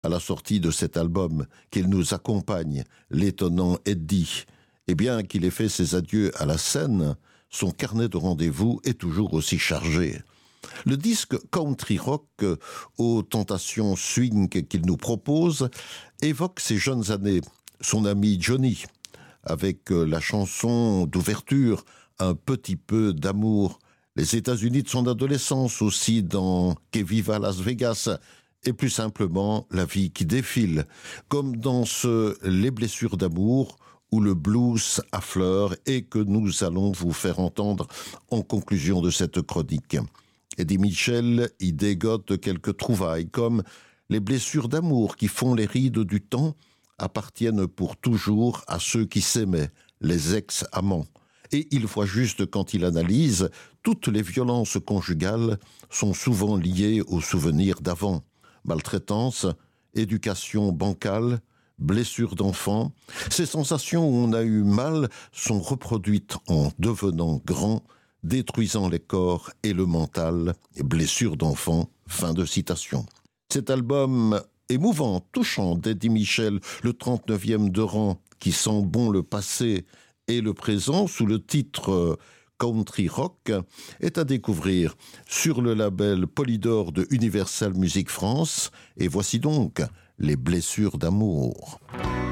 à la sortie de cet album qu'il nous accompagne, l'étonnant Eddie. Et bien qu'il ait fait ses adieux à la scène, son carnet de rendez-vous est toujours aussi chargé. Le disque country rock aux tentations swing qu'il nous propose évoque ses jeunes années, son ami Johnny, avec la chanson d'ouverture « Un petit peu d'amour », les États-Unis de son adolescence aussi dans « Que viva Las Vegas », et plus simplement la vie qui défile, comme dans ce Les blessures d'amour où le blues affleure et que nous allons vous faire entendre en conclusion de cette chronique. Eddie Mitchell y dégote quelques trouvailles comme les blessures d'amour qui font les rides du temps appartiennent pour toujours à ceux qui s'aimaient, les ex-amants. Et il voit juste quand il analyse, toutes les violences conjugales sont souvent liées aux souvenirs d'avant. Maltraitance, éducation bancale, blessures d'enfants. Ces sensations où on a eu mal sont reproduites en devenant grand, détruisant les corps et le mental, et blessures d'enfants. Fin de citation. Cet album émouvant, touchant d'Eddie Mitchell, le 39e de rang, qui sent bon le passé et le présent, sous le titre Country Rock, est à découvrir sur le label Polydor de Universal Music France. Et voici donc Les blessures d'amour.